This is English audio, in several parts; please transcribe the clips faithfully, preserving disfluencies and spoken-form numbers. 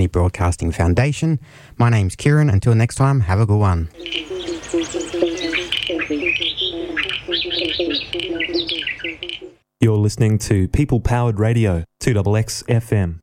Sydney Broadcasting Foundation. My name's Kieran. Until next time, have a good one. You're listening to People Powered Radio, two X X F M.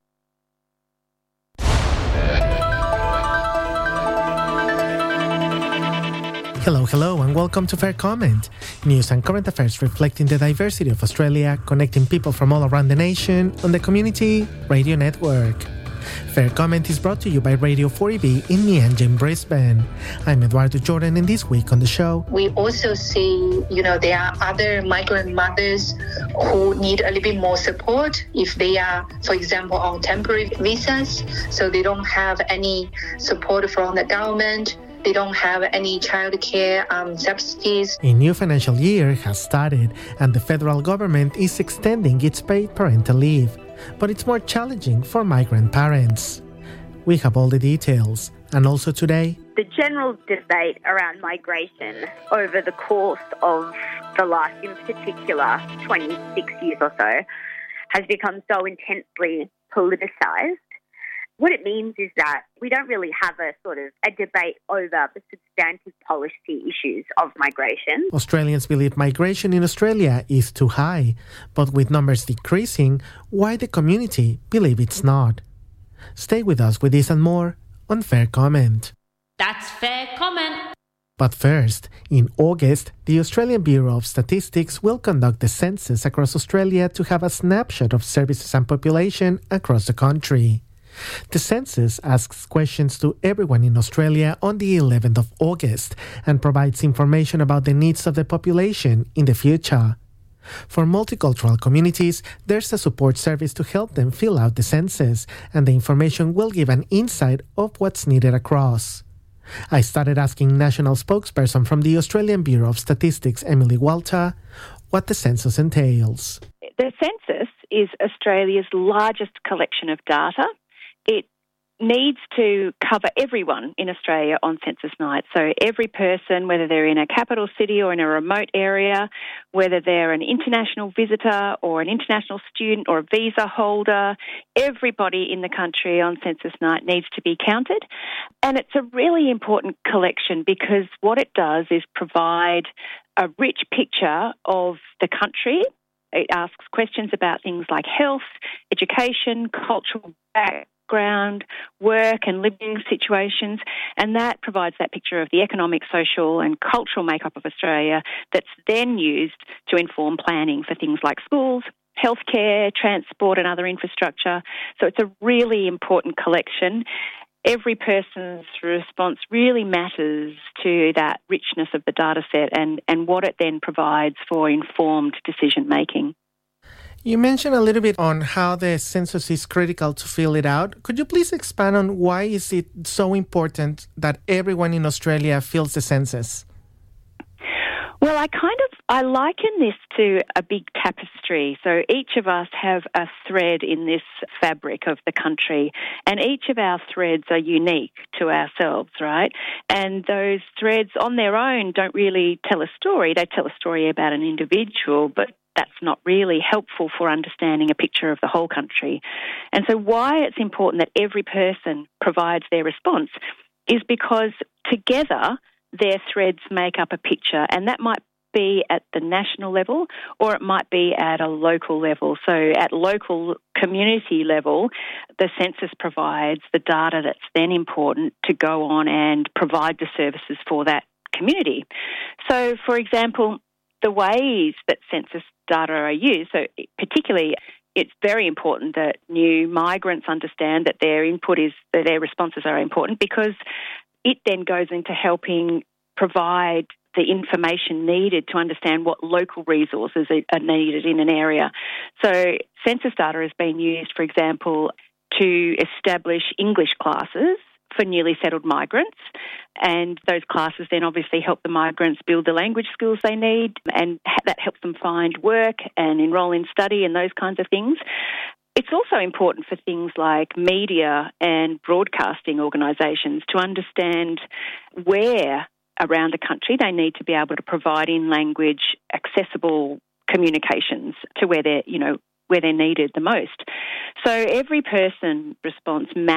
Hello, hello, and welcome to Fair Comment, news and current affairs reflecting the diversity of Australia, connecting people from all around the nation on the Community Radio Network. Fair Comment is brought to you by Radio four E B in Meanjin, Brisbane. I'm Eduardo Jordan, and this week on the show, we also see, you know, there are other migrant mothers who need a little bit more support if they are, for example, on temporary visas, so they don't have any support from the government. They don't have any childcare um, subsidies. A new financial year has started, and the federal government is extending its paid parental leave. But it's more challenging for migrant parents. We have all the details. And also today, the general debate around migration over the course of the last, in particular, twenty-six years or so, has become so intensely politicised. What it means is that we don't really have a sort of a debate over the substantive policy issues of migration. Australians believe migration in Australia is too high, but with numbers decreasing, why the community believe it's not. Stay with us with this and more on Fair Comment. That's Fair Comment. But first, in August, the Australian Bureau of Statistics will conduct the census across Australia to have a snapshot of services and population across the country. The census asks questions to everyone in Australia on the eleventh of August and provides information about the needs of the population in the future. For multicultural communities, there's a support service to help them fill out the census, and the information will give an insight of what's needed across. I started asking national spokesperson from the Australian Bureau of Statistics, Emily Walter, what the census entails. The census is Australia's largest collection of data. It needs to cover everyone in Australia on census night. So every person, whether they're in a capital city or in a remote area, whether they're an international visitor or an international student or a visa holder, everybody in the country on census night needs to be counted. And it's a really important collection because what it does is provide a rich picture of the country. It asks questions about things like health, education, cultural background, background, work and living situations, and that provides that picture of the economic, social and cultural makeup of Australia that's then used to inform planning for things like schools, healthcare, transport and other infrastructure. So it's a really important collection. Every person's response really matters to that richness of the data set and, and what it then provides for informed decision making. You mentioned a little bit on how the census is critical to fill it out. Could you please expand on why is it so important that everyone in Australia fills the census? Well, I kind of, I liken this to a big tapestry. So each of us have a thread in this fabric of the country, and each of our threads are unique to ourselves, right? And those threads on their own don't really tell a story. They tell a story about an individual, but that's not really helpful for understanding a picture of the whole country. And so why it's important that every person provides their response is because together their threads make up a picture, and that might be at the national level or it might be at a local level. So at local community level, the census provides the data that's then important to go on and provide the services for that community. So, for example, the ways that census data are used, so particularly it's very important that new migrants understand that their input is, that their responses are important, because it then goes into helping provide the information needed to understand what local resources are needed in an area. So census data has been used, for example, to establish English classes for newly settled migrants, and those classes then obviously help the migrants build the language skills they need, and that helps them find work and enrol in study and those kinds of things. It's also important for things like media and broadcasting organisations to understand where around the country they need to be able to provide in language accessible communications to where they're, you know, where they're needed the most. So every person response matters.